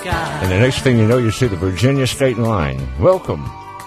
And the next thing you know, you see the Virginia State Line. Welcome.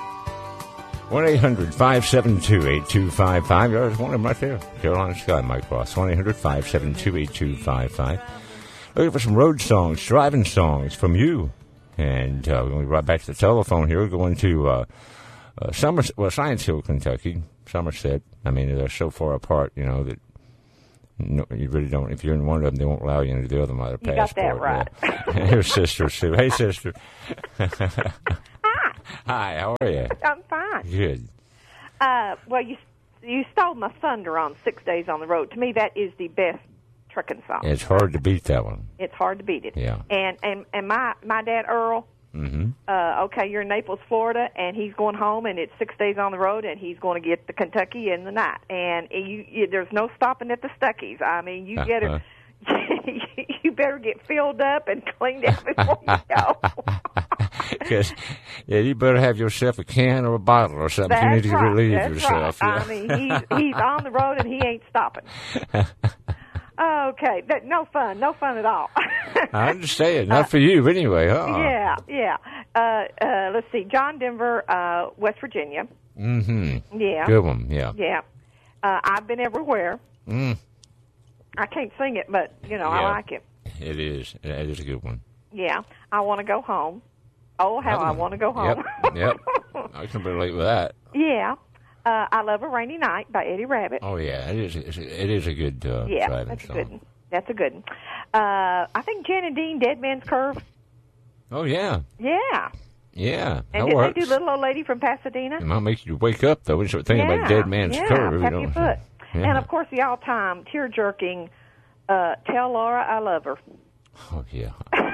1-800-572-8255. There's one of them right there. Carolina Sky, Mike Ross. 1-800-572-8255. Looking for some road songs, driving songs from you. And we're going to be right back to the telephone here. We're going to Science Hill, Kentucky, Somerset. I mean, they're so far apart, you know, that no, you really don't. If you're in one of them, they won't allow you into the other one. You got that right. Yeah. Here's Sister Sue. Hey, Sister. Hi. Hi, how are you? I'm fine. Good. Well, you stole my thunder on 6 Days on the Road. To me, that is the best trucking song. It's hard to beat that one. It's hard to beat it. Yeah. And my dad, Earl, okay, you're in Naples, Florida, and he's going home, and it's 6 days on the road, and he's going to get to Kentucky in the night. And there's no stopping at the Stuckies. I mean, you get it. You better get filled up and cleaned out before you go. Because you better have yourself a can or a bottle or something. That's you need to right. relieve That's yourself. Right. Yeah. I mean, he's on the road and he ain't stopping. Okay, no fun at all. I understand. Not for you, anyway. Yeah. Let's see, John Denver, West Virginia. Mm-hmm. Yeah. Good one. Yeah. Yeah. I've been everywhere. I can't sing it, but I like it. It is. It is a good one. Yeah. I want to go home. Oh, how I want to go home. Yep. I can relate with that. Yeah. I Love a Rainy Night by Eddie Rabbit. Oh, yeah. It is a good driving that's song. Good one. That's a good one. I think Jen and Dean, Dead Man's Curve. Oh, yeah. Yeah. Yeah. And did they do Little Old Lady from Pasadena? It might make you wake up, though, when you start thinking about Dead Man's Curve. Tap your foot. Yeah. And, of course, the all-time tear-jerking Tell Laura I Love Her. Oh, yeah.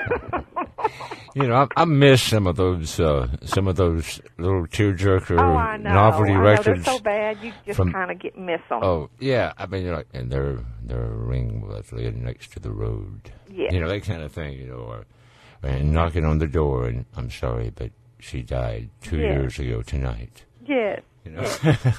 I miss some of those little tearjerker novelty records. They're so bad, you just kind of miss them. Oh, yeah. I mean, and their ring was laying next to the road. Yeah. That kind of thing, and knocking on the door, and I'm sorry, but she died 2 years ago tonight. Yes. Yes.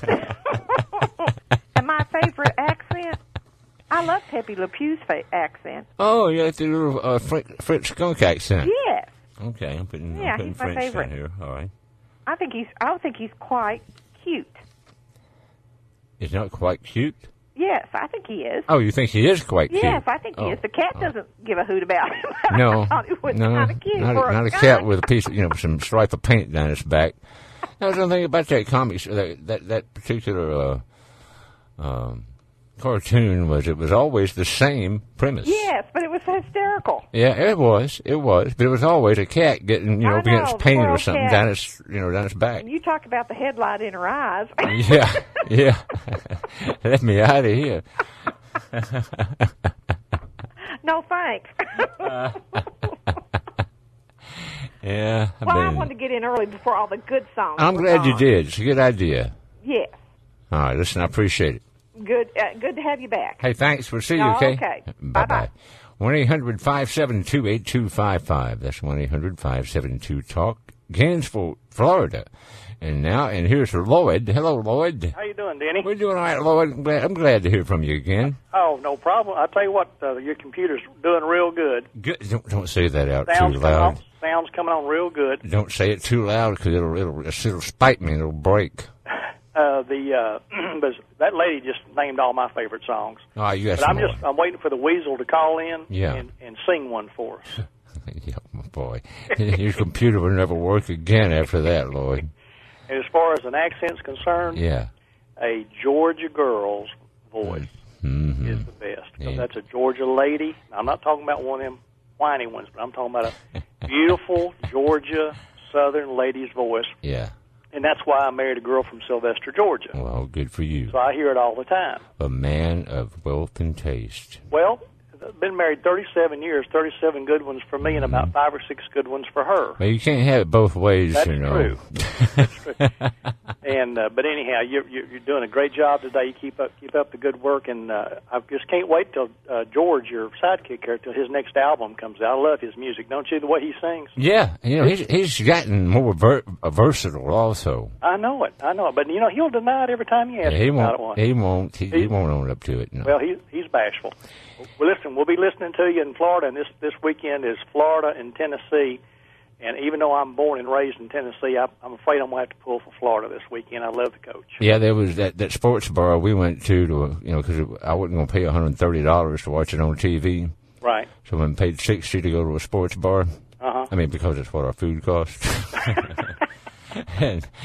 And my favorite accent? I love Pepe Le Pew's accent. Oh, yeah, the little French skunk accent. Yes. Okay, I'm putting he's French my favorite. in here. All right. I think he's quite cute. He's not quite cute? Yes, I think he is. Oh, you think he is quite cute? Yes, I think he is. The cat doesn't give a hoot about him. No, I thought it was kind of cute not a cat with a piece of, some stripe of paint down its back. That was the thing about that comic, that particular cartoon was it was always the same premise. Yes, but it was hysterical. Yeah, it was, but it was always a cat getting against paint or something down its back. And you talk about the headlight in her eyes. Yeah. Let me out of here. No thanks. Yeah. I wanted to get in early before all the good songs. I'm glad you did. It's a good idea. Yes. All right, listen, I appreciate it. Good to have you back. Hey, thanks. We'll see you, okay? Okay. Bye-bye. 1-800-572-8255. That's 1-800-572-TALK. Gainesville, Florida. And here's Lloyd. Hello, Lloyd. How you doing, Denny? We're doing all right, Lloyd. I'm glad to hear from you again. Oh, no problem. I tell you what, your computer's doing real good. Good. Don't say that out too loud. Sound's coming on real good. Don't say it too loud because it'll spite me and it'll break. That lady just named all my favorite songs. Oh, you got some more. I'm waiting for the Weasel to call in and sing one for us. Yeah, my boy. Your computer will never work again after that, Lloyd. And as far as an accent's concerned, a Georgia girl's voice is the best. Because that's a Georgia lady. I'm not talking about one of them whiny ones, but I'm talking about a beautiful Georgia Southern lady's voice. Yeah. And that's why I married a girl from Sylvester, Georgia. Well, good for you. So I hear it all the time. A man of wealth and taste. Well, I've been married 37 years, 37 good ones for me and about 5 or 6 good ones for her. Well, you can't have it both ways, That's true. That's true. And but anyhow, you're doing a great job today. You keep up the good work, and I just can't wait till George, your sidekick here, till his next album comes out. I love his music, don't you? The way he sings. Yeah, he's gotten more versatile also. I know it, but he'll deny it every time you ask him about one. He won't own up to it. No. Well, he's bashful. Well, listen, we'll be listening to you in Florida, and this weekend is Florida and Tennessee. And even though I'm born and raised in Tennessee, I'm afraid I'm going to have to pull for Florida this weekend. I love the coach. Yeah, there was that sports bar we went to because I wasn't going to pay $130 to watch it on TV. Right. So we paid $60 to go to a sports bar. Uh-huh. I mean, because it's what our food costs. and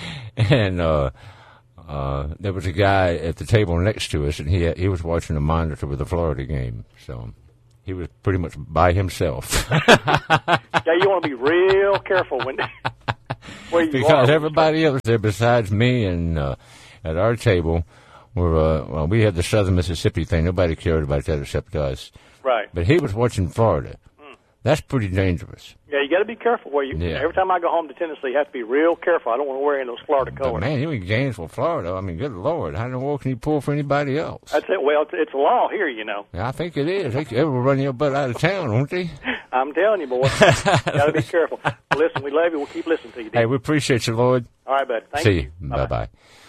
there was a guy at the table next to us, and he was watching the monitor with the Florida game. So he was pretty much by himself. Yeah, you want to be real careful because everybody else there besides me and at our table were we had the Southern Mississippi thing. Nobody cared about that except us. Right. But he was watching Florida. That's pretty dangerous. Yeah, you got to be careful where you. Yeah. Every time I go home to Tennessee, you have to be real careful. I don't want to wear any of those Florida colors. But man, you in Gainesville, Florida. I mean, good Lord, how in the world can you pull for anybody else? That's it. Well, it's a law here, Yeah, I think it is. They will run your butt out of town, won't they? I'm telling you, boy. Got to be careful. Listen, we love you. We'll keep listening to you. Hey, we appreciate you, Lloyd. All right, bud. Thank you. See you. Bye-bye.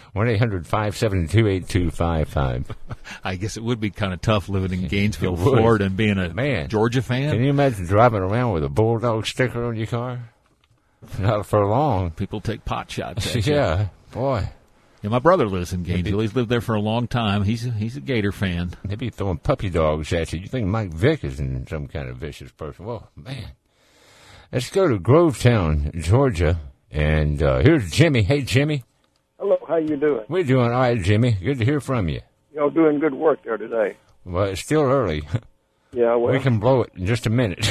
1-800-572-8255. I guess it would be kind of tough living in Gainesville, Florida, and being a Georgia fan. Can you imagine driving around with a Bulldog sticker on your car? Not for long. People take pot shots at you. Boy. Yeah, my brother lives in Gainesville. He's lived there for a long time. He's a Gator fan. They'd be throwing puppy dogs at you. You think Mike Vick is some kind of vicious person. Well, man. Let's go to Grovetown, Georgia. And here's Jimmy. Hey, Jimmy. Hello, how you doing? We're doing all right, Jimmy. Good to hear from you. Y'all doing good work there today. Well, it's still early. Yeah, well. We can blow it in just a minute.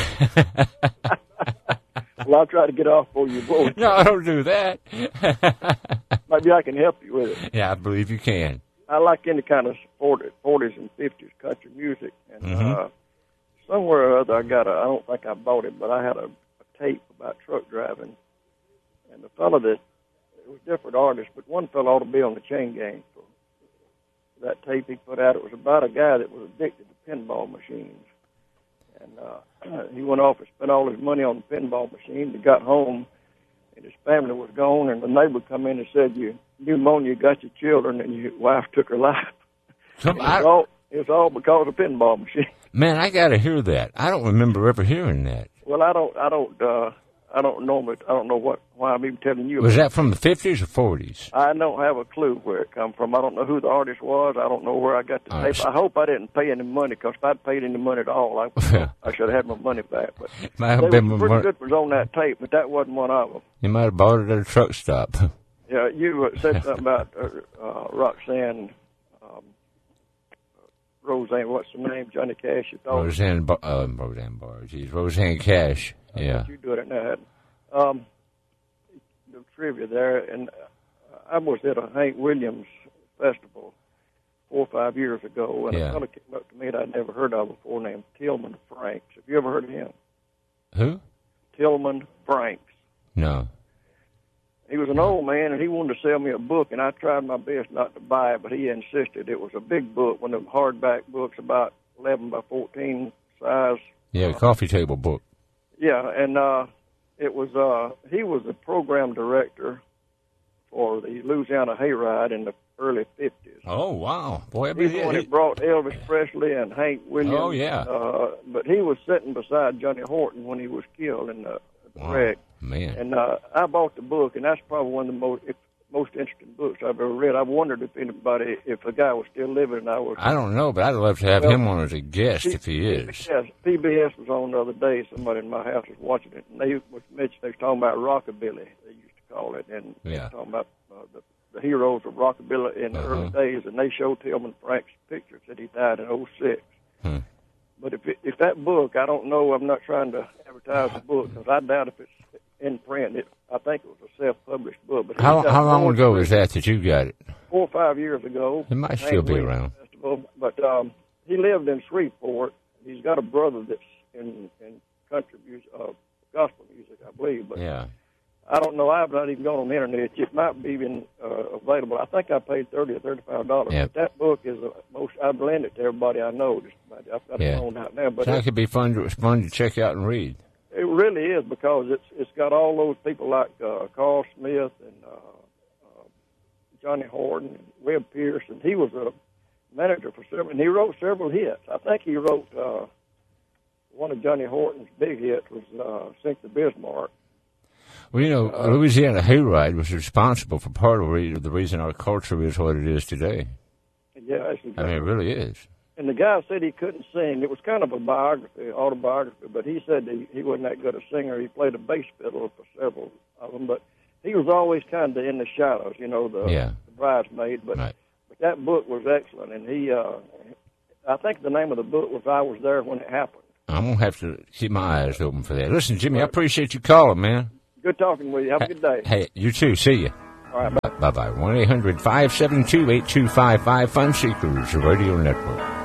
Well, I'll try to get off before you blow it. No, don't do that. Maybe I can help you with it. Yeah, I believe you can. I like any kind of 40s and 50s country music. And somewhere or other, I don't think I bought it, but I had a tape about truck driving. And the fellow it was different artists, but one fellow ought to be on the chain gang for that tape he put out. It was about a guy that was addicted to pinball machines. And he went off and spent all his money on the pinball machine. He got home, and his family was gone, and the neighbor come in and said, pneumonia got your children, and your wife took her life. It was all because of pinball machine. Man, I got to hear that. I don't remember ever hearing that. Well, I don't know, but I don't know why I'm even telling you. Was that from the 50s or 40s? I don't have a clue where it come from. I don't know who the artist was. I don't know where I got the tape. I hope I didn't pay any money, because if I'd paid any money at all, I should have had my money back. But there was pretty good was on that tape, but that wasn't one of them. You might have bought it at a truck stop. Yeah, you said something about Roxanne. Roseanne, what's the name? Johnny Cash. Roseanne Barr. Geez, Roseanne Cash. Yeah. You do it now. The trivia there, and I was at a Hank Williams festival 4 or 5 years ago, and a fellow came up to me that I'd never heard of before named Tillman Franks. Have you ever heard of him? Who? Tillman Franks. No. He was an old man, and he wanted to sell me a book, and I tried my best not to buy it, but he insisted. It was a big book, one of them hardback books, about 11 by 14 size. Yeah, a coffee table book. Yeah, and it was he was the program director for the Louisiana Hayride in the early 50s. Oh, wow. Boy, he's the one that brought Elvis Presley and Hank Williams. Oh, yeah. But he was sitting beside Johnny Horton when he was killed in the wreck. Man. And I bought the book, and that's probably one of the most interesting books I've ever read. I wondered if the guy was still living, and I don't know, but I'd love to have him on as a guest if he is. Yes, PBS was on the other day. Somebody in my house was watching it, and they was talking about rockabilly, they used to call it, and they were talking about the heroes of rockabilly in the early days, and they showed Tillman Frank's pictures that he died in 2006. But if that book, I don't know, I'm not trying to advertise the book, because I doubt if it's in print. I think it was a self-published book. But how long ago was that you got it? 4 or 5 years ago. It might still be around. Festival. But he lived in Shreveport. He's got a brother that's in country music, gospel music, I believe. But I don't know. I've not even gone on the internet. It might be even available. I think I paid $30 or $35. Yep. But that book is the most. I've lent it to everybody I know. I've got it on out now. But that could be fun to check out and read. It really is, because it's got all those people like Carl Smith and Johnny Horton and Webb Pierce, and he was a manager for several. And he wrote several hits. I think he wrote one of Johnny Horton's big hits was "Sink the Bismarck." Well, you know, Louisiana Hayride was responsible for part of the reason our culture is what it is today. Yeah, that's exactly. I mean, it really is. And the guy said he couldn't sing. It was kind of a autobiography, but he said he wasn't that good a singer. He played a bass fiddle for several of them, but he was always kind of in the shadows, you know, the bridesmaid. But, right. But that book was excellent, and I think the name of the book was "I Was There When It Happened." I'm going to have to keep my eyes open for that. Listen, Jimmy, I appreciate you calling, man. Good talking with you. Have a good day. Hey, you too. See you. All right, bye. Bye-bye. 1-800-572-8255, Fun Seekers Radio Network.